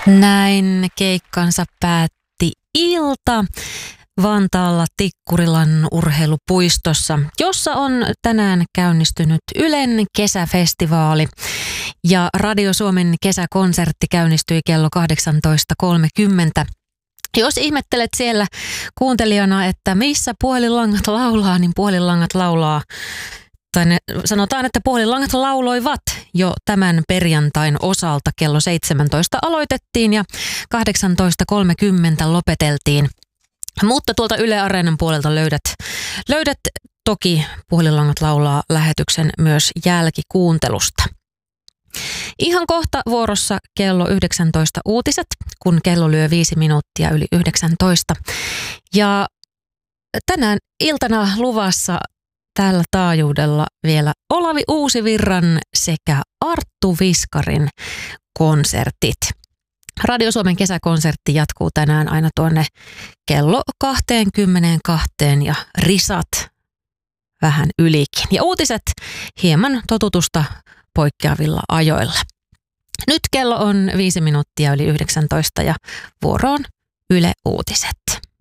Näin keikkansa päätti Ilta Vantaalla Tikkurilan urheilupuistossa, jossa on tänään käynnistynyt Ylen kesäfestivaali. Ja Radio Suomen kesäkonsertti käynnistyi kello 18.30. Jos ihmettelet siellä kuuntelijana, että missä puhelinlangat laulaa, niin puhelinlangat laulaa, tai sanotaan, että puhelinlangat lauloivat jo tämän perjantain osalta. Kello 17 aloitettiin ja 18.30 lopeteltiin. Mutta tuolta Yle Areenan puolelta löydät toki puhelinlangat laulaa -lähetyksen myös jälkikuuntelusta. Ihan kohta vuorossa kello 19 uutiset, kun kello lyö 5 minuuttia yli 19. Ja tänään iltana luvassa tällä taajuudella vielä Olavi Uusivirran sekä Arttu Viskarin konsertit. Radio Suomen kesäkonsertti jatkuu tänään aina tuonne kello 22 ja risat vähän ylikin. Ja uutiset hieman totutusta poikkeavilla ajoilla. Nyt kello on 5 minuuttia yli 19 ja vuoroon Yle Uutiset.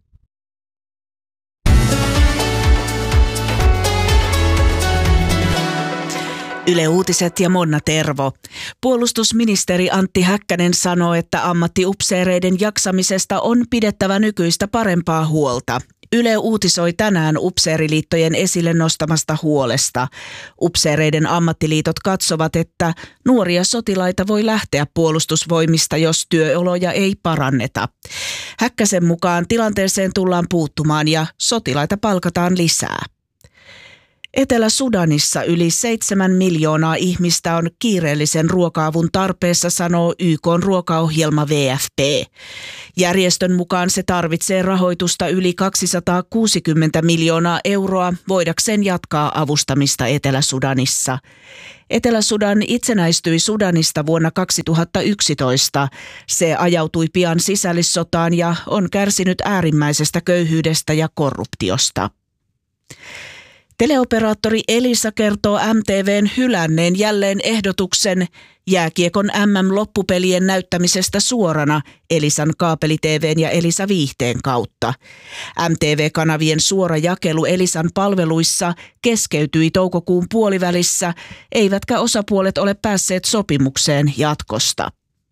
Yle Uutiset ja Monna Tervo. Puolustusministeri Antti Häkkänen sanoo, että ammattiupseereiden jaksamisesta on pidettävä nykyistä parempaa huolta. Yle uutisoi tänään upseeriliittojen esille nostamasta huolesta. Upseereiden ammattiliitot katsovat, että nuoria sotilaita voi lähteä puolustusvoimista, jos työoloja ei paranneta. Häkkäsen mukaan tilanteeseen tullaan puuttumaan ja sotilaita palkataan lisää. Etelä-Sudanissa yli 7 miljoonaa ihmistä on kiireellisen ruoka-avun tarpeessa, sanoo YK:n ruokaohjelma WFP. Järjestön mukaan se tarvitsee rahoitusta yli 260 miljoonaa euroa voidakseen jatkaa avustamista Etelä-Sudanissa. Etelä-Sudan itsenäistyi Sudanista vuonna 2011. Se ajautui pian sisällissotaan ja on kärsinyt äärimmäisestä köyhyydestä ja korruptiosta. Teleoperaattori Elisa kertoo MTV:n hylänneen jälleen ehdotuksen jääkiekon MM-loppupelien näyttämisestä suorana Elisan kaapeli-TV:n ja Elisa Viihteen kautta. MTV-kanavien suora jakelu Elisan palveluissa keskeytyi toukokuun puolivälissä, eivätkä osapuolet ole päässeet sopimukseen jatkosta.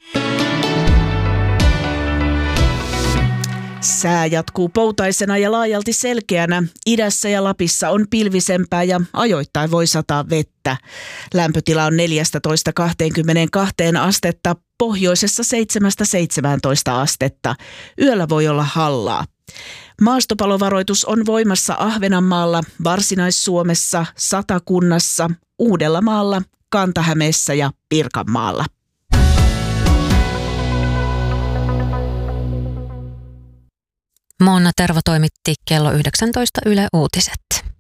Sää jatkuu poutaisena ja laajalti selkeänä. Idässä ja Lapissa on pilvisempää ja ajoittain voi sataa vettä. Lämpötila on 14–22 astetta, pohjoisessa 7–17 astetta. Yöllä voi olla hallaa. Maastopalovaroitus on voimassa Ahvenanmaalla, Varsinais-Suomessa, Satakunnassa, Uudellamaalla, Kanta-Hämeessä ja Pirkanmaalla. Monna Tervo toimitti kello 19 Yle Uutiset.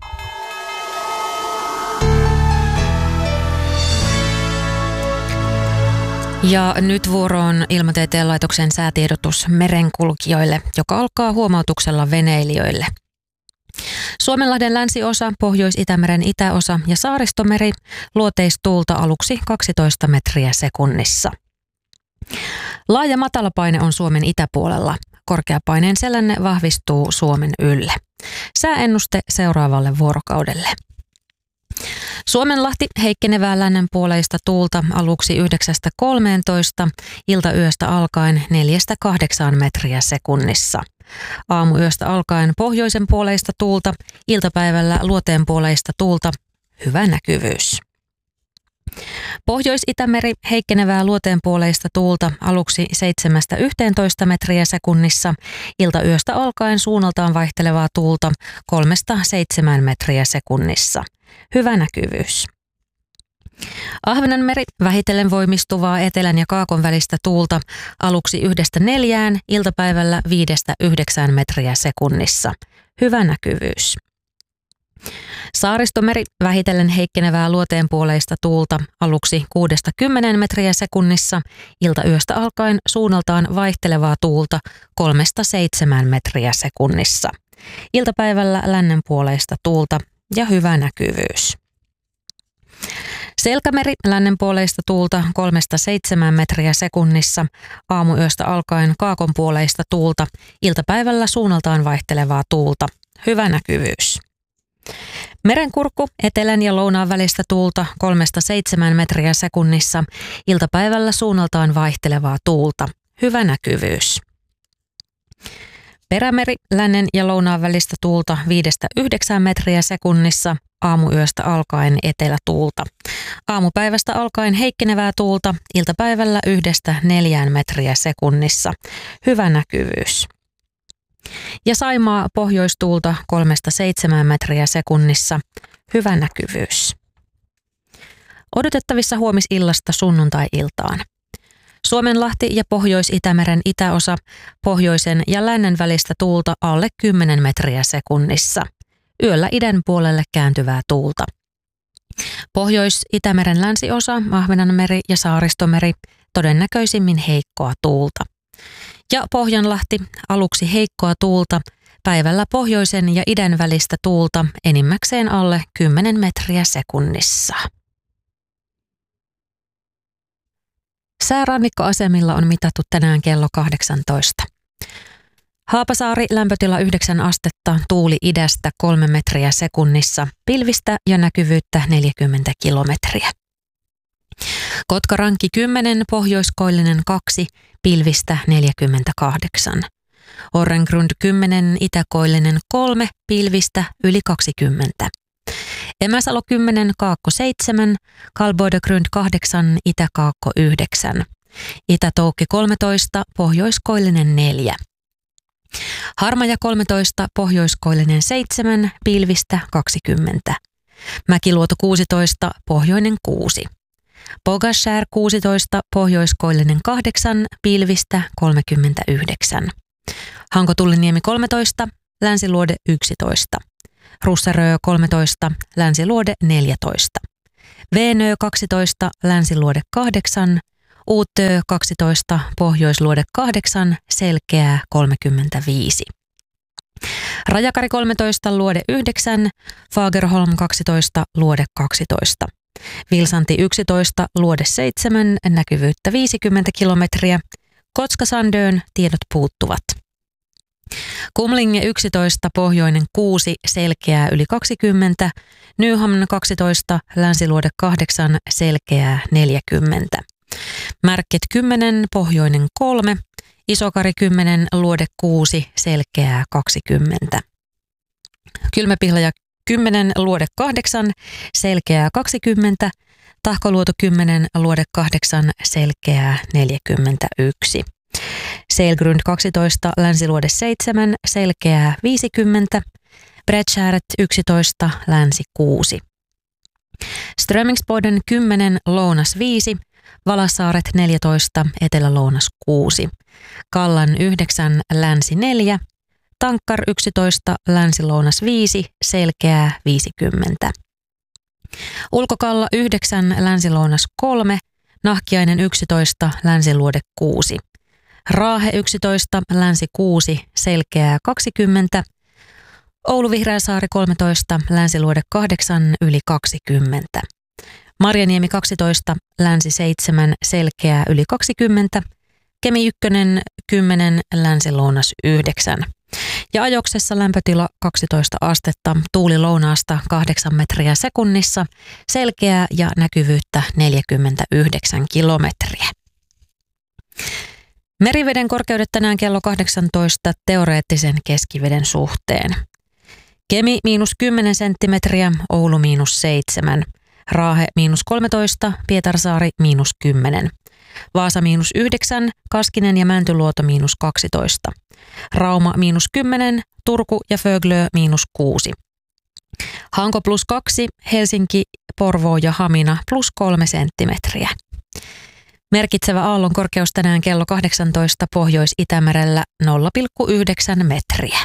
Ja nyt vuoroon Ilmatieteen laitoksen säätiedotus merenkulkijoille, joka alkaa huomautuksella veneilijöille. Suomenlahden länsiosa, Pohjois-Itämeren itäosa ja Saaristomeri luoteistuulta aluksi 12 metriä sekunnissa. Laaja matalapaine on Suomen itäpuolella. Korkeapaineen selänne vahvistuu Suomen ylle. Sääennuste seuraavalle vuorokaudelle. Suomenlahti heikkenevää lännenpuoleista tuulta aluksi 9–13, iltayöstä alkaen 4–8 metriä sekunnissa. Aamuyöstä alkaen pohjoisen puoleista tuulta, iltapäivällä luoteenpuoleista tuulta, hyvä näkyvyys. Pohjois-Itämeri heikkenevää luoteenpuoleista tuulta aluksi 7–11 metriä sekunnissa, iltayöstä alkaen suunnaltaan vaihtelevaa tuulta 3–7 metriä sekunnissa. Hyvä näkyvyys. Ahvenanmeri vähitellen voimistuvaa etelän ja kaakon välistä tuulta aluksi 1–4, iltapäivällä 5–9 metriä sekunnissa. Hyvä näkyvyys. Saaristomeri vähitellen heikkenevää luoteenpuoleista tuulta aluksi 6–10 metriä sekunnissa, iltayöstä alkaen suunnaltaan vaihtelevaa tuulta 3–7 metriä sekunnissa. Iltapäivällä lännenpuoleista tuulta ja hyvä näkyvyys. Selkämeri lännenpuoleista tuulta 3-7 metriä sekunnissa, aamuyöstä alkaen kaakonpuoleista tuulta, iltapäivällä suunnaltaan vaihtelevaa tuulta. Hyvä näkyvyys. Merenkurkku etelän ja lounaan välistä tuulta 3-7 metriä sekunnissa, iltapäivällä suunnaltaan vaihtelevaa tuulta. Hyvä näkyvyys. Perämeri lännen ja lounaan välistä tuulta 5-9 metriä sekunnissa, aamuyöstä alkaen etelätuulta. Aamupäivästä alkaen heikkenevää tuulta, iltapäivällä 1-4 metriä sekunnissa. Hyvä näkyvyys. Ja Saimaa pohjoistuulta 3-7 metriä sekunnissa. Hyvä näkyvyys. Odotettavissa huomisillasta sunnuntai-iltaan. Suomenlahti ja Pohjois-Itämeren itäosa, pohjoisen ja lännen välistä tuulta alle 10 metriä sekunnissa. Yöllä idän puolelle kääntyvää tuulta. Pohjois-Itämeren länsiosa, Ahvenanmeri ja Saaristomeri, todennäköisimmin heikkoa tuulta. Ja Pohjanlahti, aluksi heikkoa tuulta, päivällä pohjoisen ja idän välistä tuulta, enimmäkseen alle 10 metriä sekunnissa. Säärannikkoasemilla on mitattu tänään kello 18. Haapasaari lämpötila 9 astetta, tuuli idästä 3 metriä sekunnissa, pilvistä ja näkyvyyttä 40 kilometriä. Kotkarankki 10, pohjoiskoillinen 2, pilvistä 48. Orrengrund 10, itäkoillinen 3, pilvistä yli 20. Emäsalo 10, kaakko 7, Kalboidegrund 8, itäkaakko 9. Itätoukki 13, pohjoiskoillinen 4. Harmaja 13, pohjoiskoillinen 7, pilvistä 20. Mäkiluoto 16, pohjoinen 6. Pogashär 16, pohjoiskoillinen 8, pilvistä 39. Hanko-Tulliniemi 13, Länsiluode 11. Russarö 13, Länsiluode 14. Veenö 12, Länsiluode 8. Uutö 12, Pohjoisluode 8, Selkeää 35. Rajakari 13, Luode 9, Fagerholm 12, Luode 12. Vilsanti 11, Luode 7, näkyvyyttä 50 kilometriä. Kotka-Sandön tiedot puuttuvat. Kumlinge 11, pohjoinen 6, Selkeää yli 20. Nyhamn 12, Länsiluode 8, Selkeää 40. Märket 10, pohjoinen 3, Isokari 10, Luode 6, Selkeää 20. Kylmäpihlaja 10, Luode 8, Selkeää 20. Tahkoluoto 10, Luode 8, Selkeää 41. Selgrund 12, Länsiluode 7, Selkeää 50. Bredskärret 11, Länsi 6. Strömingsboden 10, Lounas 5, Valassaaret 14, Etelä-Lounas 6. Kallan 9, Länsi 4. Tankkar 11, Länsi-Lounas 5, Selkeää 50. Ulkokalla 9, Länsi-Lounas 3, Nahkiainen 11, Länsiluode 6. Raahe 11, Länsi 6, Selkeää 20. Oulu-Vihreäsaari 13, Länsiluode 8, yli 20. Marjaniemi 12, Länsi 7, Selkeää yli 20. Kemi 1, 10, Länsi-Lounas 9. Ja Ajoksessa lämpötila 12 astetta, tuuli lounaasta 8 metriä sekunnissa, Selkeää ja näkyvyyttä 49 kilometriä. Meriveden korkeudet tänään kello 18 teoreettisen keskiveden suhteen. Kemi -10 senttimetriä, Oulu -7. Raahe -13, Pietarsaari -10. Vaasa -9, Kaskinen ja Mäntyluoto -12. Rauma -10, Turku ja Föglö -6. Hanko +2, Helsinki, Porvoo ja Hamina +3 senttimetriä. Merkitsevä aallon korkeus tänään kello 18 Pohjois-Itämerellä 0,9 metriä.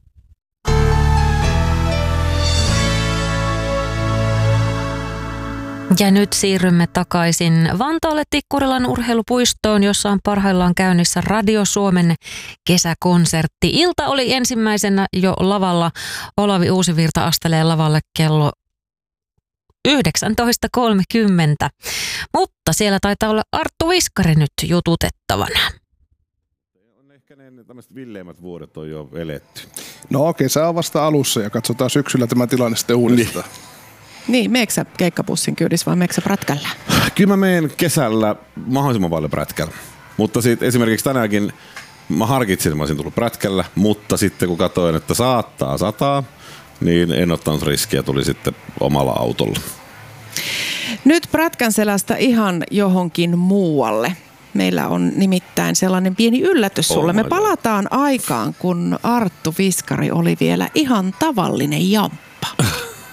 Ja nyt siirrymme takaisin Vantaalle Tikkurilan urheilupuistoon, jossa on parhaillaan käynnissä Radio Suomen kesäkonsertti. Ilta oli ensimmäisenä jo lavalla. Olavi Uusivirta astelee lavalle kello 19.30. Mutta siellä taitaa olla Arttu Viskari nyt jututettavana. Ehkä ne tämmöiset villeimmät vuodet on jo eletty. No kesä on vasta alussa ja katsotaan syksyllä tämä tilanne sitten uudestaan. Niin, meekö sä keikkapussin kyydissä vai meekö sä prätkällä? Kyllä mä menen kesällä mahdollisimman paljon prätkällä. Mutta sitten esimerkiksi tänäänkin mä harkitsin, että mä olisin tullut prätkällä, mutta sitten kun katsoin, että saattaa sataa, niin en ottanut riskiä, tuli sitten omalla autolla. Nyt prätkän selästä ihan johonkin muualle. Meillä on nimittäin sellainen pieni yllätys sulle. Me palataan aikaan, kun Arttu Viskari oli vielä ihan tavallinen jamppa.